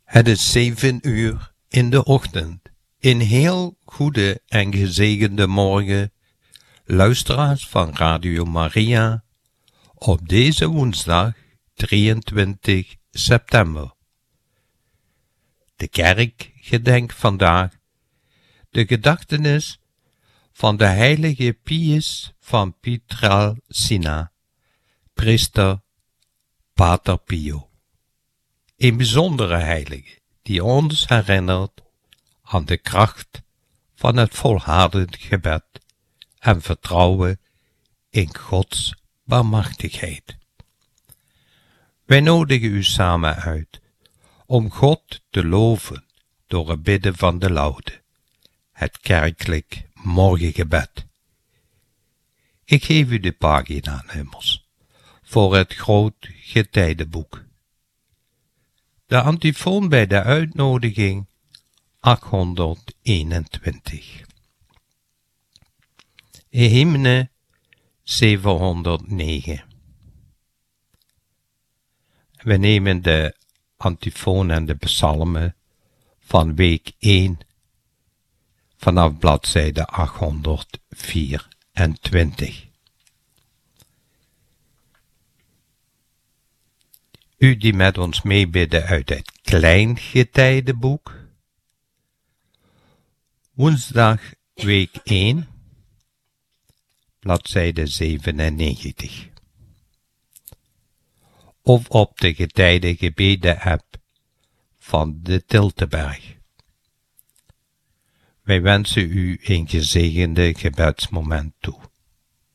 Het is 7 uur in de ochtend. Een heel goede en gezegende morgen, luisteraars van Radio Maria, op deze woensdag 23 september. De kerk gedenkt vandaag de gedachtenis van de heilige Pius van Pietrelcina, priester Pater Pio. Een bijzondere heilige die ons herinnert aan de kracht van het volhardend gebed en vertrouwen in Gods barmhartigheid. Wij nodigen u samen uit om God te loven door het bidden van de laude, het kerkelijk morgengebed. Ik geef u de pagina nummers voor het groot getijdenboek. De antifoon bij de uitnodiging 821. Hymne 709. We nemen de antifoon en de psalmen van week 1 vanaf bladzijde 824. U die met ons meebidden uit het Kleingetijdenboek. Woensdag week 1, bladzijde 97. Of op de getijdengebeden-app van de Tilteberg. Wij wensen u een gezegende gebedsmoment toe.